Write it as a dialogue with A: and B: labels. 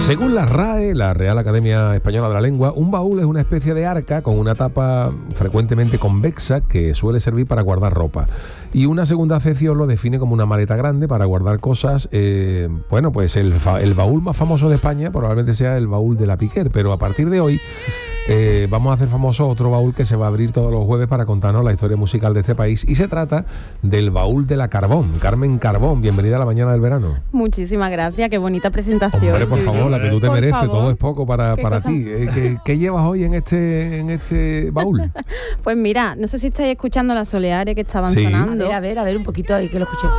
A: Según la RAE, la Real Academia Española de la Lengua, un baúl es una especie de arca con una tapa frecuentemente convexa que suele servir para guardar ropa. Y una segunda acepción lo define como una maleta grande para guardar cosas. Bueno, pues el baúl más famoso de España probablemente sea el baúl de la Piquer, pero a partir de hoy vamos a hacer famoso otro baúl que se va a abrir todos los jueves para contarnos la historia musical de este país, y se trata del baúl de la Carbón. Carmen Carbón, bienvenida a la mañana del verano.
B: Muchísimas gracias, qué bonita presentación.
A: Hombre, por favor, la que tú te mereces,
B: favor.
A: todo es poco para ti. ¿Qué llevas hoy en este baúl?
B: Pues mira, no sé si estáis escuchando las Soleares que estaban sonando.
C: A ver, un poquito ahí que lo escuché.